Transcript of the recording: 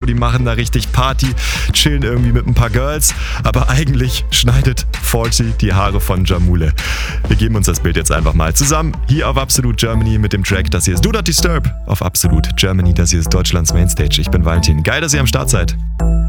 die machen da richtig Party, chillen irgendwie mit ein paar Girls, aber eigentlich schneidet Falty die Haare von Jamule. Wir geben uns das Bild jetzt einfach mal zusammen, hier auf Absolute Germany mit dem Track, das hier ist Do Not Disturb auf Absolute Germany, das hier ist Deutschlands Mainstage. Ich bin Valentin, geil, dass ihr am Start seid.